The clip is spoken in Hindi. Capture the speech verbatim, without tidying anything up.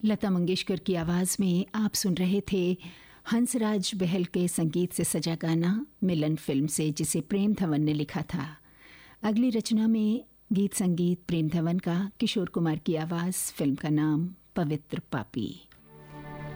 लता मंगेशकर की आवाज़ में आप सुन रहे थे हंसराज बहल के संगीत से सजा गाना मिलन फिल्म से, जिसे प्रेम धवन ने लिखा था। अगली रचना में गीत संगीत प्रेम धवन का, किशोर कुमार की आवाज़, फिल्म का नाम पवित्र पापी।